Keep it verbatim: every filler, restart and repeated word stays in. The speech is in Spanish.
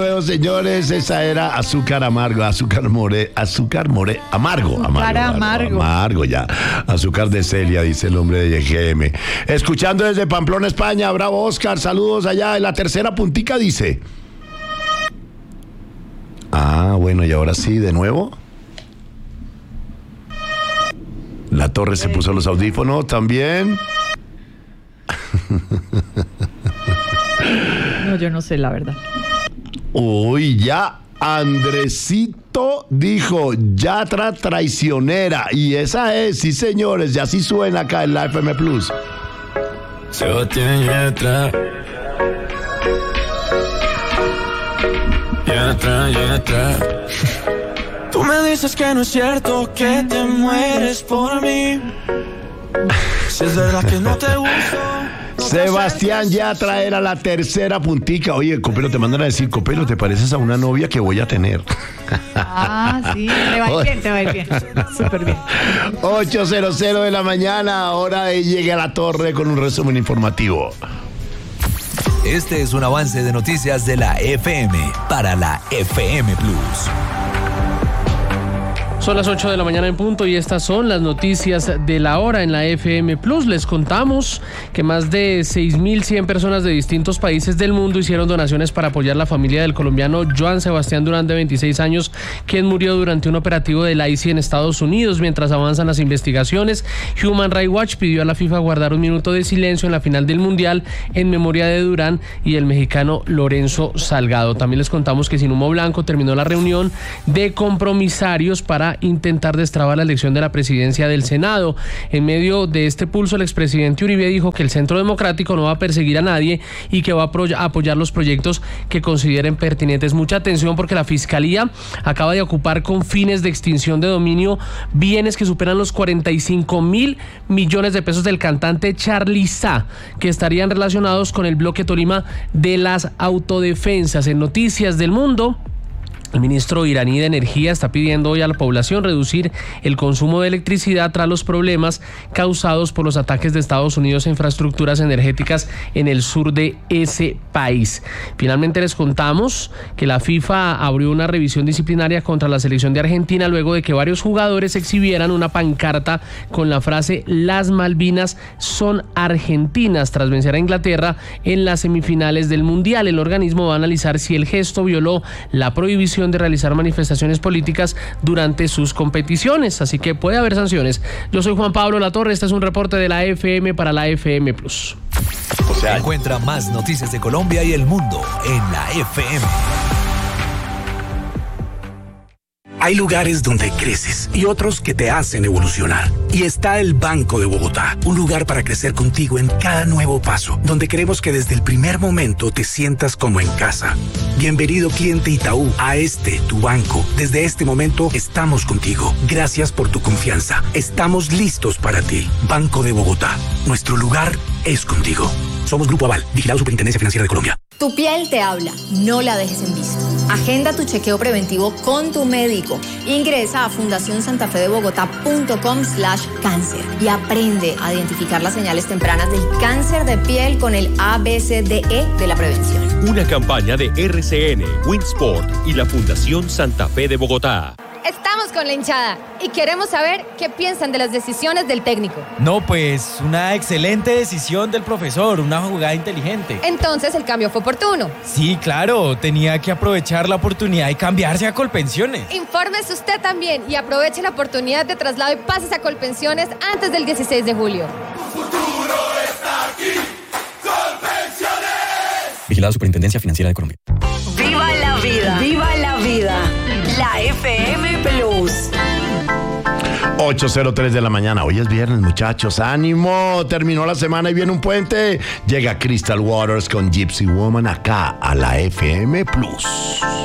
Bueno, señores, esa era azúcar amargo, azúcar more, azúcar more, amargo, amargo, Azúcar amargo. amargo ya, azúcar de Celia, dice el hombre de G M. Escuchando desde Pamplona, España, bravo Oscar, saludos allá, en la tercera puntica dice. Ah, bueno, y ahora sí, de nuevo. La Torre se puso los audífonos también. No, yo no sé, la verdad. Uy, ya Andresito dijo Yatra traicionera. Y esa es, sí señores, ya sí suena acá en la F M Plus. Sebastián Yatra. Yatra, Yatra. Tú me dices que no es cierto que te mueres por mí. Si es verdad que no te gusto. Sebastián Yatra era la tercera puntica. Oye, Copelo, te mandan a decir, Copelo, ¿te pareces a una novia que voy a tener? Ah, sí, te va a ir bien, te va a ir bien. Súper bien. ocho cero cero de la mañana, hora de llegar a la torre con un resumen informativo. Este es un avance de noticias de la F M para la F M Plus. Son las ocho de la mañana en punto y estas son las noticias de la hora en la F M Plus. Les contamos que más de seis mil cien personas de distintos países del mundo hicieron donaciones para apoyar la familia del colombiano Joan Sebastián Durán, de veintiséis años, quien murió durante un operativo del I C E en Estados Unidos. Mientras avanzan las investigaciones, Human Rights Watch pidió a la FIFA guardar un minuto de silencio en la final del Mundial en memoria de Durán y el mexicano Lorenzo Salgado. También les contamos que sin humo blanco terminó la reunión de compromisarios para intentar destrabar la elección de la presidencia del Senado. En medio de este pulso, el expresidente Uribe dijo que el Centro Democrático no va a perseguir a nadie y que va a apoyar los proyectos que consideren pertinentes. Mucha atención, porque la Fiscalía acaba de ocupar con fines de extinción de dominio bienes que superan los cuarenta y cinco mil millones de pesos del cantante Charly Sa, que estarían relacionados con el bloque Tolima de las autodefensas. En Noticias del Mundo, el ministro iraní de Energía está pidiendo hoy a la población reducir el consumo de electricidad tras los problemas causados por los ataques de Estados Unidos a infraestructuras energéticas en el sur de ese país. Finalmente les contamos que la FIFA abrió una revisión disciplinaria contra la selección de Argentina luego de que varios jugadores exhibieran una pancarta con la frase "Las Malvinas son argentinas" tras vencer a Inglaterra en las semifinales del Mundial. El organismo va a analizar si el gesto violó la prohibición de realizar manifestaciones políticas durante sus competiciones, así que puede haber sanciones. Yo soy Juan Pablo Latorre, este es un reporte de la F M para la F M Plus. O sea, encuentra más noticias de Colombia y el mundo en la F M. Hay lugares donde creces y otros que te hacen evolucionar. Y está el Banco de Bogotá, un lugar para crecer contigo en cada nuevo paso, donde queremos que desde el primer momento te sientas como en casa. Bienvenido, cliente Itaú, a este, tu banco. Desde este momento estamos contigo. Gracias por tu confianza. Estamos listos para ti. Banco de Bogotá, nuestro lugar es contigo. Somos Grupo Aval, vigilado Superintendencia Financiera de Colombia. Tu piel te habla, no la dejes en visto. Agenda tu chequeo preventivo con tu médico. Ingresa a fundacionsantafedebogotá.com slash cáncer y aprende a identificar las señales tempranas del cáncer de piel con el A B C D E de la prevención. Una campaña de R C N, Winsport y la Fundación Santa Fe de Bogotá. Estamos con la hinchada y queremos saber qué piensan de las decisiones del técnico. No, pues una excelente decisión del profesor, una jugada inteligente. Entonces el cambio fue oportuno. Sí, claro, tenía que aprovechar la oportunidad y cambiarse a Colpensiones. Infórmese usted también y aproveche la oportunidad de traslado y pases a Colpensiones antes del dieciséis de julio. Tu futuro está aquí, Colpensiones. Vigilado Superintendencia Financiera de Colombia. ¡Viva la vida! ¡Viva la vida! La F M Plus. ocho cero tres de la mañana. Hoy es viernes, muchachos. ¡Ánimo! Terminó la semana y viene un puente. Llega Crystal Waters con Gypsy Woman acá a la F M Plus.